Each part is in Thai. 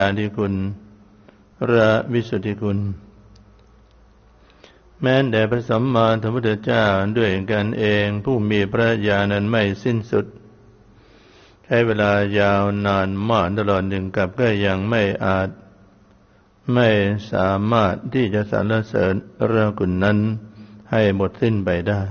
ญาณิคุณพระวิสุทธิคุณแม้แต่พระสัมมาสัมพุทธเจ้าด้วยกันเองผู้มีพระญาณนั้นไม่สิ้นสุดใช้เวลายาวนานมากตลอดหนึ่งกับก็ยังไม่สามารถที่จะสรรเสริญพระคุณนั้นให้หมดสิ้นไปได้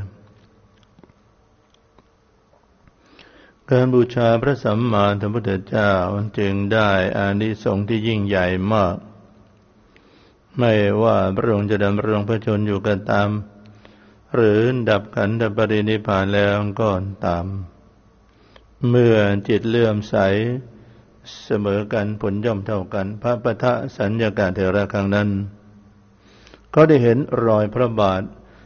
การบูชาพระสัมมาสัมพุทธเจ้าจึงได้อานิสงส์ที่ยิ่งใหญ่มากไม่ว่าพระองค์จะดำรงพระชนอยู่ก็ตามหรือดับขันธปรินิพพานแล้วก็ตามเมื่อจิตเลื่อมใสเสมอกันผลย่อมเท่ากันพระปทะสัญญากาเถระครั้งนั้นก็ได้เห็นรอยพระบาท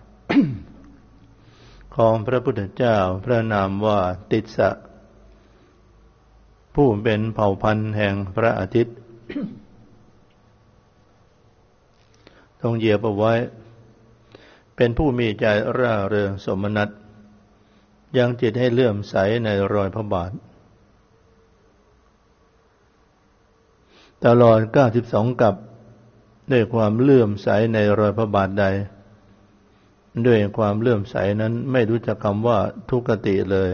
ของพระพุทธเจ้าพระนามว่าติสสะผู้เป็นเผ่าพันธุ์แห่งพระอาทิตย์ ทรงเหยียบเอาไว้เป็นผู้มีใจร่าเริงสมนัสยังจิตให้เลื่อมใสในรอยพระบาทตลอด92กัปด้วยความเลื่อมใสในรอยพระบาทใดด้วยความเลื่อมใสนั้นไม่รู้จักคำว่าทุกขติเลย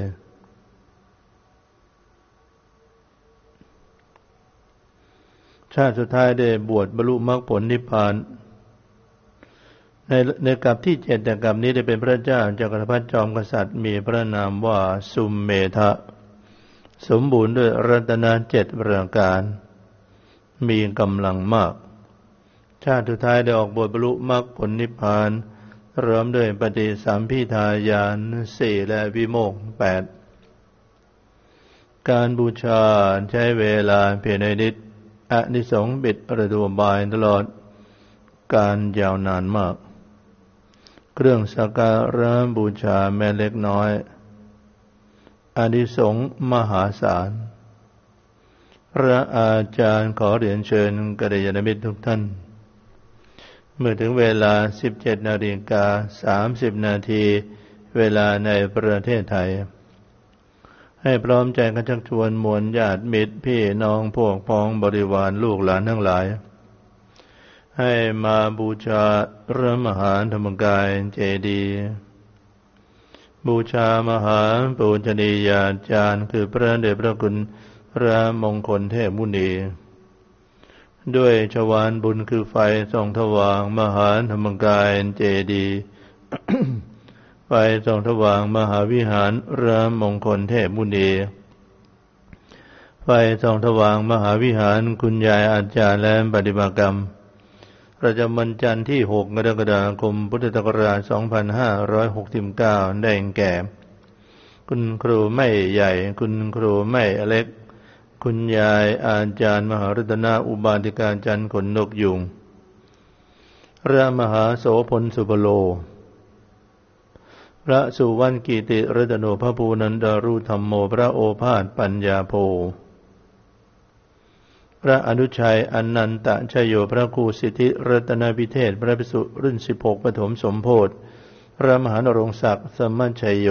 ชาติสุดท้ายได้บวชบรรลุมรรคผลนิพพานในกัปที่7แต่กัปนี้ได้เป็นพระเจ้าจักรพรรดิจอมกษัตริย์มีพระนามว่าสุมเมธะสมบูรณ์ด้วยรัตนะ7ประการมีกำลังมากชาติสุดท้ายได้ออกบวชบรรลุมรรคผลนิพพานเริ่มด้วยปฏิสัมภิทาญาณ4และวิโมกข์8การบูชาใช้เวลาเพียงในนิดอานิสงส์บิดประดูบายตลอดการยาวนานมากเครื่องสักการะบูชาแม้เล็กน้อยอานิสงส์มหาศาลพระอาจารย์ขอเรียนเชิญกัลยาณมิตรทุกท่านเมื่อถึงเวลา 17:30 นาทีเวลาในประเทศไทยให้พร้อมใจกันชักชวนมวลญาติมิตรพี่น้องพวกพ้องบริวารลูกหลานทั้งหลายให้มาบูชาพระมหาธรรมกายเจดีย์บูชามหาปูชนียาจารย์คือพระเดชพระคุณพระมงคลเทพมุนีด้วยชวาลบุญคือไฟส่องถวางมหาธรรมกายเจดีย์ ไฟส่องถวางมหาวิหารพระมงคลเทพมุนีไฟส่องถวางมหาวิหารคุณยายอาจารย์และปฏิมากรรมประจำวันจันทร์ที่6 กรกฎาคมพุทธศักราช 2569 ได้แก่คุณครูไม่ใหญ่คุณครูไม่เล็กคุณยายอาจารย์มหารัตนาอุบาสิกาจันทร์ขนนกยุงพระมหาโสพลสุภโลพระสุวรรณกิติรัตโนพระภูนันดารุธรรมโมพระโอภาสปัญญาโพพระอนุชัยอนันตชโยพระครูสิทธิรัตนพิเทศพระภิกษุรุ่น16ปฐมสมโพธิพระมหานรงศักดิ์สมัญชัยโย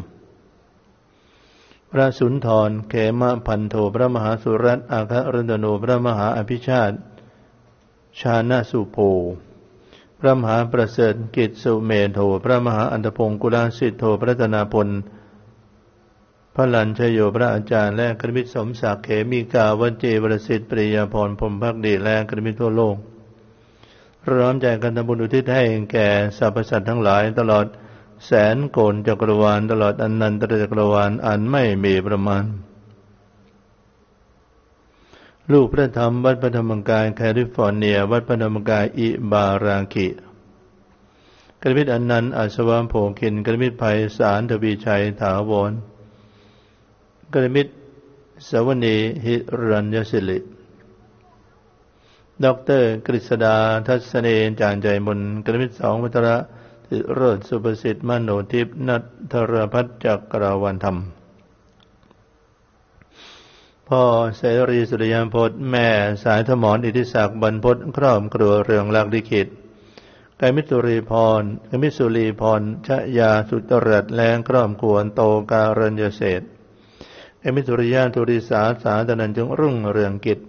พระสุนทรเขมพันโทพระมหาสุรัตน์อาครัตโนพระมหาอภิชาติชาณสุโภพระมหาประเสริฐกิจสุเมโธพระมหาอันธพงศ์กุลาสิทโธพระธนาพลพระลัญชโยพระอาจารย์และกฤมิตรสมศักดิ์เขมิกาวเจวรสิทธิ์ปริยาพรพรหมภักดีและกฤมิตรทั่วโลกพร้อมใจกันทำบุญอุทิศให้แก่สรรพสัตว์ทั้งหลายตลอดแสนโกลจักรวาลตลอดอนันตจักรวาลอันไม่มีประมาณลูกพระธรรมวัดพระธรรมกายแคลิฟอร์เนียวัดพระธรรมกายอิบาราคิกฤมิตรอนันต์อัศวะโภคินกฤมิตรไพศาลทวีชัยถาวรกฤมิตรสวนีหิรัญยศิริดร.กฤษดาทัศเนจารใจมนกฤมิตร2วัชระโรจน์สุประสิทธิ์มโนทิพย์นัทรพัฒน์จักรวรรณธรรมพ่อเสรีสุริยพจน์แม่สายธมรอิทธิศักดิ์บรรพตครอบครัวเรืองลักษณ์ลิขิตกมิสุรีพรกมิสุรีพรชยาสุตรัตน์แรงครอบครัวโตการัญญเศรษฐ์กมิสุริยะธุริสาสาธนันจงรุ่งเรืองกิจ